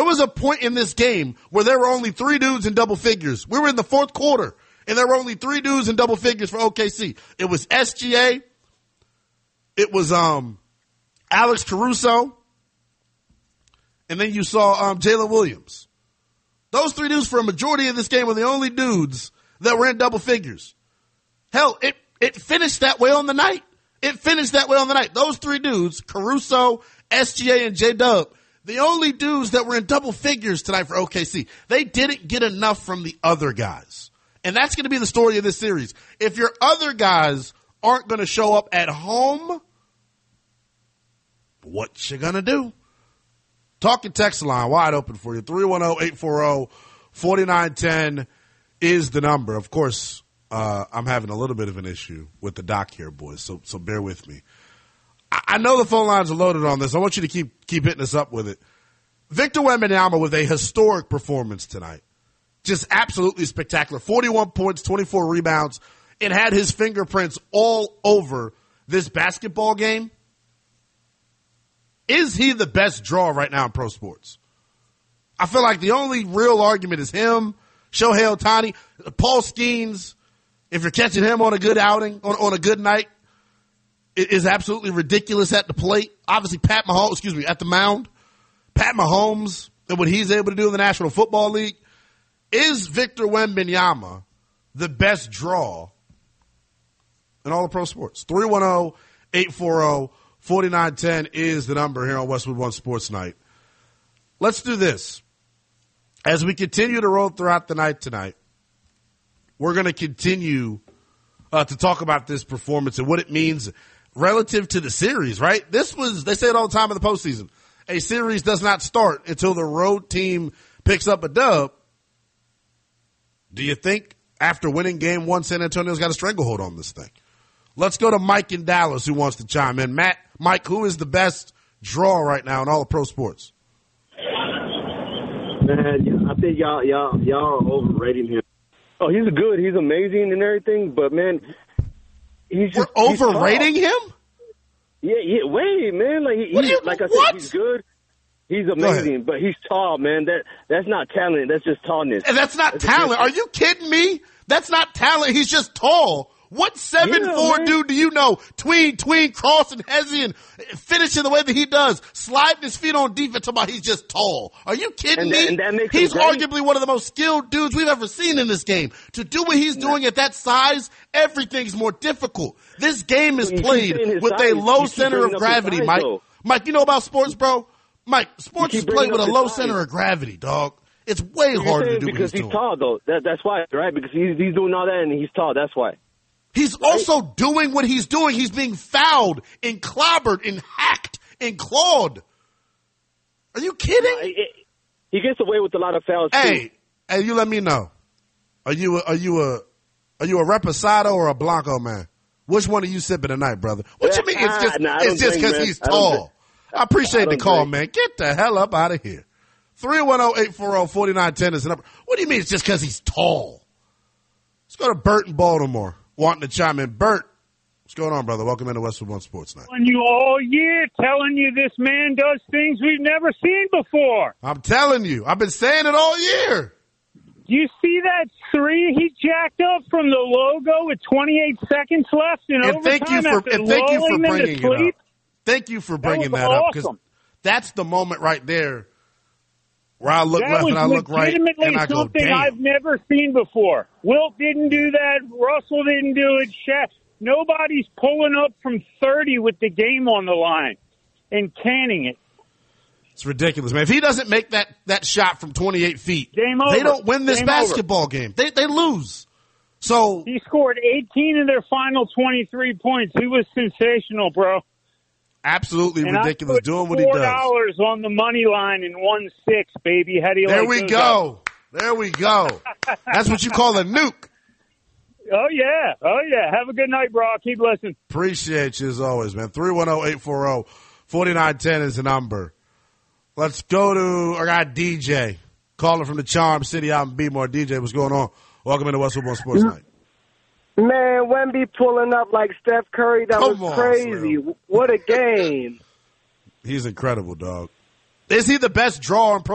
There was a point in this game where there were only 3 dudes in double figures. We were in the fourth quarter, and there were only 3 dudes in double figures for OKC. It was SGA. It was Alex Caruso. And then you saw Jalen Williams. Those 3 dudes for a majority of this game were the only dudes that were in double figures. Hell, it finished that way on the night. Those 3 dudes, Caruso, SGA, and J-Dub, the only dudes that were in double figures tonight for OKC. They didn't get enough from the other guys. And that's going to be the story of this series. If your other guys aren't going to show up at home, what you going to do? Talking text line, wide open for you. 310-840-4910 is the number. Of course, I'm having a little bit of an issue with the doc here, boys, so bear with me. I know the phone lines are loaded on this. I want you to keep hitting us up with it. Victor Wembanyama with a historic performance tonight. Just absolutely spectacular. 41 points, 24 rebounds. It had his fingerprints all over this basketball game. Is he the best draw right now in pro sports? I feel like the only real argument is him, Shohei Ohtani, Paul Skeens. If you're catching him on a good outing, on a good night, it is absolutely ridiculous at the plate. Obviously, at the mound. Pat Mahomes and what he's able to do in the National Football League. Is Victor Wembanyama the best draw in all of pro sports? 310-840-4910 is the number here on Westwood One Sports Night. Let's do this. As we continue to roll throughout the night tonight, we're going to continue to talk about this performance and what it means relative to the series, right? They say it all the time in the postseason. A series does not start until the road team picks up a dub. Do you think after winning game 1, San Antonio's got a stranglehold on this thing? Let's go to Mike in Dallas who wants to chime in. Mike, who is the best draw right now in all of pro sports? Man, I think y'all are overrating him. Oh, he's good. He's amazing and everything, but man, we're overrating him? Yeah. Wait, man. Like I said, he's good. He's amazing, but he's tall, man. That's not talent. That's just tallness. And that's not talent. Are you kidding me? That's not talent. He's just tall. What 7'4" dude do you know? Tween, Cross, and Hezzy, finishing the way that he does, sliding his feet on defense, about he's just tall. Are you kidding me? And that makes he's arguably one of the most skilled dudes we've ever seen in this game. To do what he's doing at that size, everything's more difficult. This game is played with a low center of gravity, Mike. Though. Mike, you know about sports, bro? Mike, sports is played with a low center of gravity, dog. It's way harder to do because what he's tall, though. That's why, right? Because he's doing all that and he's tall. That's why. He's also doing what he's doing. He's being fouled and clobbered and hacked and clawed. Are you kidding? He gets away with a lot of fouls. Hey, you let me know. Are you a Reposado or a Blanco man? Which one are you sipping tonight, brother? What you mean? It's just because he's tall. I appreciate the call, man. Get the hell up out of here. 310-840-4910 is the number. What do you mean it's just because he's tall? Let's go to Bert in Baltimore. Wanting to chime in. Bert, what's going on, brother? Welcome into Westwood One Sports Night. On you all year, telling you this man does things we've never seen before. I'm telling you. I've been saying it all year. You see that 3 he jacked up from the logo with 28 seconds left in overtime? Thank you for bringing it up. Thank you for bringing that up, because that's the moment right there where I look left and I look right and I go, something damn. I've never seen before. Wilt didn't do that. Russell didn't do it. Shaq. Nobody's pulling up from 30 with the game on the line and canning it. It's ridiculous, man. If he doesn't make that shot from 28 feet, game over. They don't win this basketball game. They lose. So he scored 18 in their final 23 points. He was sensational, bro. Absolutely ridiculous. Doing what he does. $4 on the money line and 1-6, baby. How do you there like we those go. There we go. That's what you call a nuke. Oh, yeah. Have a good night, bro. I'll keep listening. Appreciate you as always, man. 310-840-4910 is the number. Let's go to our guy DJ, calling from the Charm City out in Bmore. DJ, what's going on? Welcome into Westwood One Sports Night. Man, Wemby pulling up like Steph Curry, that was crazy. What a game. He's incredible, dog. Is he the best drawer in pro